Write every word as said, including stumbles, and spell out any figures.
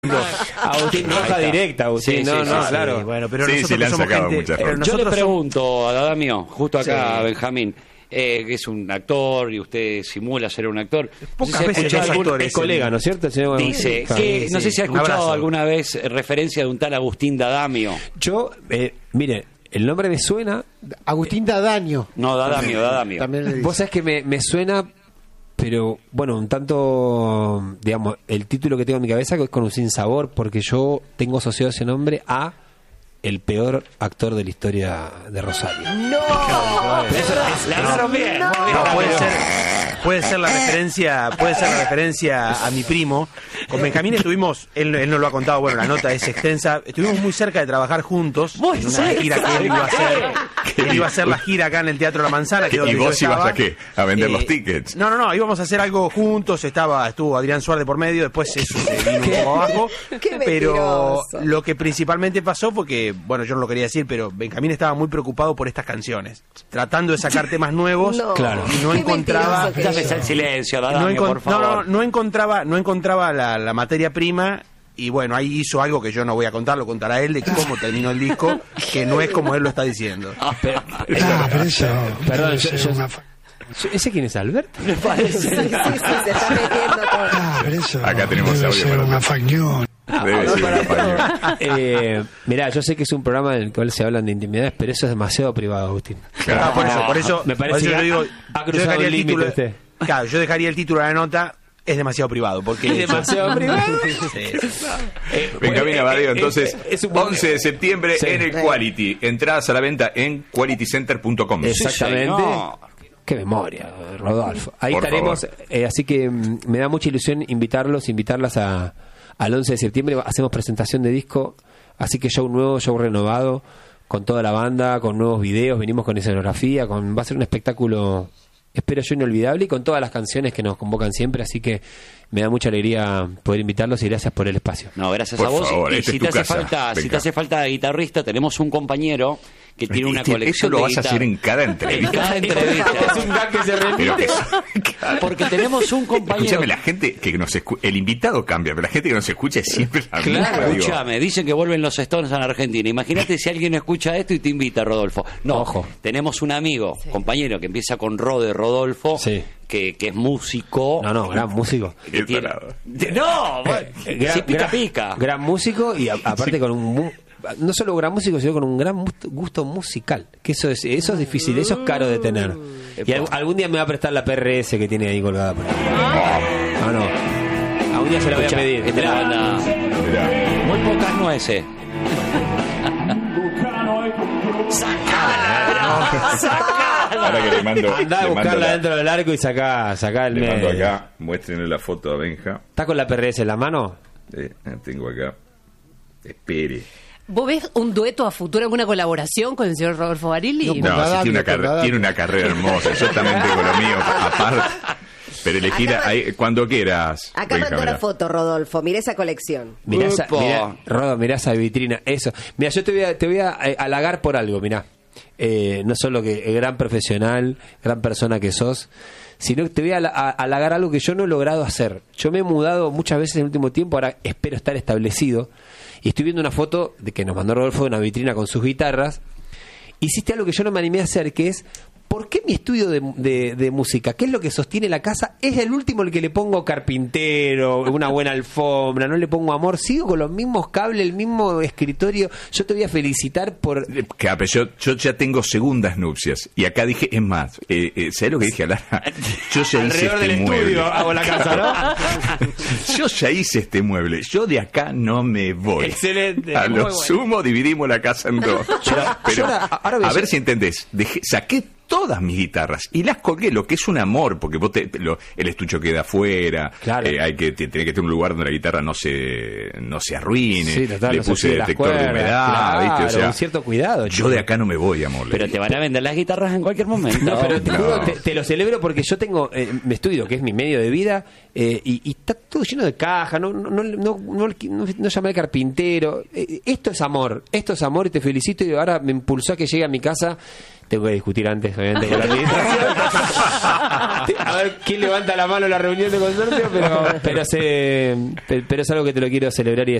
Agustín, roja directa, Agustín. Sí, no, sí, no, sí, claro. sí. Bueno, pero Sí, nosotros sí, le han somos sacado gente, muchas pero rojas. nosotros Yo le somos- pregunto a Dadamio, justo acá Sí. a Benjamín, eh, que es un actor y usted simula ser un actor. Pocas No sé si ha veces escuchado los algún- actores Es colega, ¿no es cierto? El señor Dice Agustín? que, Sí, no sé sí. si ha Un escuchado abrazo. alguna vez eh, referencia de un tal Agustín Dadamio. Yo, eh, mire, el nombre me suena. Agustín Dadaño. No, Dadamio, Dadamio. También le dice. Vos sabés que me, me suena, pero bueno, un tanto, digamos, el título que tengo en mi cabeza es con un sinsabor, porque yo tengo asociado ese nombre a el peor actor de la historia de Rosario. ¡No! La hablaron bien. No. muy bien. No, puede ser, puede ser la referencia, puede ser la referencia a mi primo. Con Benjamín estuvimos, él, él nos lo ha contado, bueno, la nota es extensa. Estuvimos muy cerca de trabajar juntos Muy en una cerca. gira que él iba a hacer. Él iba a hacer la gira acá en el Teatro La Manzana. Que es ¿Y donde vos yo ibas estaba. a qué? ¿A vender Eh, los tickets? No, no, no, íbamos a hacer algo juntos. Estaba, estuvo Adrián Suárez por medio, después eso se vino un poco abajo. Qué Pero mentiroso. lo que principalmente pasó fue que, bueno, yo no lo quería decir, pero Benjamín estaba muy preocupado por estas canciones, tratando de sacar temas nuevos. No. Claro. Y no Qué encontraba. mentiroso que Dame es. el silencio, No, Dadamio, encon- por favor. no, no, no encontraba, no encontraba la, la materia prima. Y bueno, ahí hizo algo que yo no voy a contar, lo contará él, de cómo terminó el disco, que no es como él lo está diciendo. Ah, pero- Ah, pero eso Perdón, debe yo- ser yo- una fa- Yo- ¿Ese quién es, Alberto? me parece. Sí, sí, sí, se está metiendo todo. Ah, pero eso Acá tenemos debe audio ser para una atrás. facción. Debe ser una pañuela. eh, mirá, yo sé que es un programa en el cual se hablan de intimidades, pero eso es demasiado privado, Agustín. Ah, por eso, por eso, Me parece por eso que yo digo, ha yo cruzado dejaría el el límite título, usted. claro, yo dejaría el título de la nota, es demasiado privado, porque ¿Es demasiado privado? Sí. Eh, Benjamín eh, Abadeo, eh, entonces, eh, es un- once de septiembre Sí. en el Quality. Entradas a la venta en quality center punto com. Exactamente. señor. Qué memoria, Rodolfo. Ahí Por estaremos, favor. eh, así que mm, me da mucha ilusión invitarlos, invitarlas a, al once de septiembre. Hacemos presentación de disco, así que show nuevo, show renovado, con toda la banda, con nuevos videos, venimos con escenografía, con va a ser un espectáculo, espero yo, inolvidable, y con todas las canciones que nos convocan siempre, así que me da mucha alegría poder invitarlos y gracias por el espacio. No, gracias Por a vos. favor, y esta si es te tu hace casa, falta, si Benja. te hace falta guitarrista, tenemos un compañero que tiene una Este- colección Eso lo de vas a hacer en guitarras. cada En entrevista. cada entrevista. Es un gag que se repite. Pero que- Porque tenemos un compañero. Escúchame, la gente que nos escu- el invitado cambia, pero la gente que nos escucha es siempre la misma. Claro, digo. escúchame, dicen que vuelven los Stones a la Argentina. Imagínate si alguien escucha esto y te invita, Rodolfo. No, Ojo. tenemos un amigo, compañero, que empieza con Rode, Rodolfo, Sí. que, que es músico. No, no, gran músico. que Qué tiene- tarado. No, bueno, Gran- sí, pica, gran- pica. Gran músico y a- aparte con un mu- no solo gran músico, sino con un gran gusto, gusto musical. Que eso es eso es difícil, eso es caro de tener. Y al- algún día me va a prestar la P R S que tiene ahí colgada por ahí. No, no. Algún día se la voy a Escuchá, pedir. esta es la banda. Mirá. Muy pocas nueces. Ahora que le mando, Andá a le mando buscarla la- dentro del arco y sacá, sacá el le mando medio. acá, muéstrenle la foto a Benja. ¿Está con la P R S en la mano? Eh, tengo acá. Espere. ¿Vos ves un dueto a futuro, alguna colaboración con el señor Rodolfo Barilli? No, No, Con sí, Dadamio, tiene, una con carre- Dadamio. tiene una carrera hermosa. Yo también tengo lo mío aparte. Pero elegir Acá- ahí, cuando quieras. Acá Benja, mandó mirá. la foto, Rodolfo. Mirá esa colección. Mirá esa, Upa. mirá, Rodo, mirá esa vitrina, eso. Mira, yo te voy a, te voy a eh, halagar por algo, mirá. Eh, no solo que eh, gran profesional, gran persona que sos, sino que te voy a, a- halagar algo que yo no he logrado hacer. Yo me he mudado muchas veces en el último tiempo, ahora espero estar establecido, y estoy viendo una foto de que nos mandó Rodolfo de una vitrina con sus guitarras. Hiciste algo que yo no me animé a hacer, que es, ¿por qué mi estudio de, de- de música, qué es lo que sostiene la casa, es el último el que le pongo carpintero, una buena alfombra, no le pongo amor, sigo con los mismos cables, el mismo escritorio? Yo te voy a felicitar por... Que, ah, pero yo, yo ya tengo segundas nupcias. Y acá dije, es más, eh, eh, ¿sabes lo que dije a Lara? Yo ya hice Alrededor este del mueble. estudio hago la casa, ¿no? Yo ya hice este mueble. Yo de acá no me voy. Excelente, A muy lo bueno. sumo dividimos la casa en dos. Pero, yo ahora- ahora voy a a ver hacer- si entendés. Dejé, saqué todas mis guitarras y las colgué, lo que es un amor, porque vos te- lo- el estucho queda afuera, Claro. eh, hay que te- tiene que tener un lugar donde la guitarra no se no se arruine, Sí, total, le no se puse oxiden las detector de cuerdas, humedad, claro, ¿viste? O sea, un cierto cuidado, yo chico. de acá no me voy, amor. le Pero dije. te van a vender las guitarras en cualquier momento. No, pero te, No. juro, te, te lo celebro porque yo tengo eh, mi estudio, que es mi medio de vida, eh, y, y está todo lleno de caja, no, no, no, no, no, no, no llamé al carpintero. Eh, esto es amor, esto es amor y te felicito, y ahora me impulsó a que llegue a mi casa. Tengo que discutir antes, obviamente, con la administración. A ver quién levanta la mano en la reunión de consorcio, pero, pero, se, pero es algo que te lo quiero celebrar y